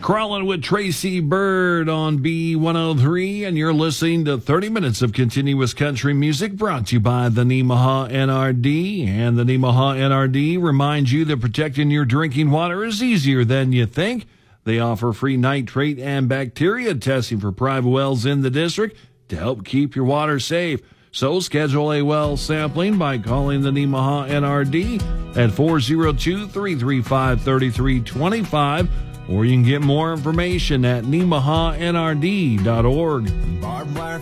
Crawling with Tracy Bird on B103, and you're listening to 30 minutes of continuous country music brought to you by the Nemaha NRD. And the Nemaha NRD reminds you that protecting your drinking water is easier than you think. They offer free nitrate and bacteria testing for private wells in the district to help keep your water safe. So schedule a well sampling by calling the Nemaha NRD at 402-335-3325. Or you can get more information at nemahanrd.org. Barbed wire